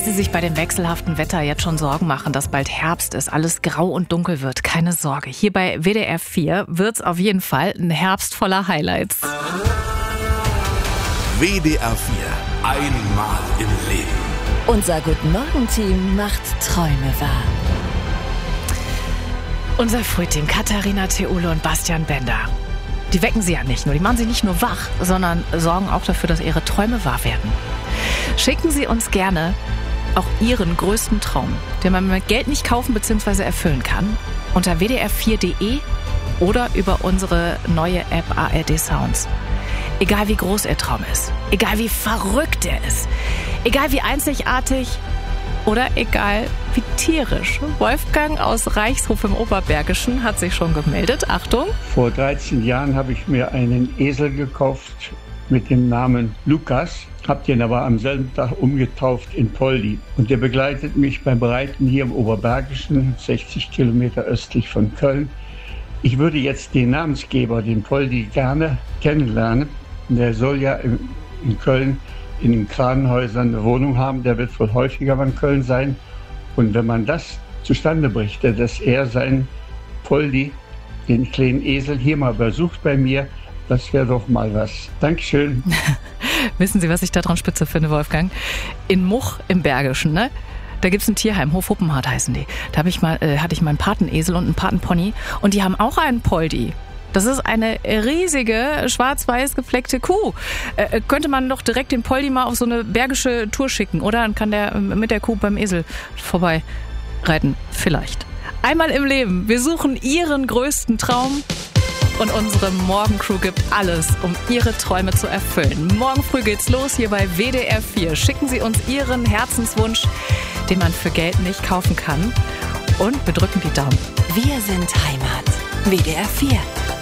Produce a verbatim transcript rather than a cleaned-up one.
Sie sich bei dem wechselhaften Wetter jetzt schon Sorgen machen, dass bald Herbst ist, alles grau und dunkel wird, keine Sorge. Hier bei W D R vier wird's auf jeden Fall ein Herbst voller Highlights. W D R vier, einmal im Leben. Unser Guten-Morgen-Team macht Träume wahr. Unser Frühteam Katharina Theule und Bastian Bender. Die wecken sie ja nicht nur, die machen sie nicht nur wach, sondern sorgen auch dafür, dass ihre Träume wahr werden. Schicken Sie uns gerne auch Ihren größten Traum, den man mit Geld nicht kaufen bzw. erfüllen kann, unter w d r vier punkt d e oder über unsere neue App A R D Sounds. Egal wie groß Ihr Traum ist, egal wie verrückt er ist, egal wie einzigartig oder egal wie tierisch. Wolfgang aus Reichshof im Oberbergischen hat sich schon gemeldet. Achtung! Vor dreizehn Jahren habe ich mir einen Esel gekauft mit dem Namen Lukas, habe den aber am selben Tag umgetauft in Poldi. Und der begleitet mich beim Reiten hier im Oberbergischen, sechzig Kilometer östlich von Köln. Ich würde jetzt den Namensgeber, den Poldi, gerne kennenlernen. Der soll ja in, in Köln in den Kranenhäusern eine Wohnung haben. Der wird wohl häufiger in Köln sein. Und wenn man das zustande brächte, dass er seinen Poldi, den kleinen Esel, hier mal besucht bei mir, das wäre doch mal was. Dankeschön. Wissen Sie, was ich da dran spitze finde, Wolfgang? In Much im Bergischen, ne? Da gibt's ein Tierheim, Hof Huppenhardt heißen die. Da hab ich mal, äh, hatte ich mal einen Patenesel und einen Patenpony und die haben auch einen Poldi. Das ist eine riesige, schwarz-weiß gefleckte Kuh. Äh, könnte man doch direkt den Poldi mal auf so eine bergische Tour schicken, oder? Dann kann der mit der Kuh beim Esel vorbei reiten. Vielleicht. Einmal im Leben. Wir suchen Ihren größten Traum. Und unsere Morgencrew gibt alles, um Ihre Träume zu erfüllen. Morgen früh geht's los hier bei W D R vier. Schicken Sie uns Ihren Herzenswunsch, den man für Geld nicht kaufen kann. Und wir drücken die Daumen. Wir sind Heimat. W D R vier.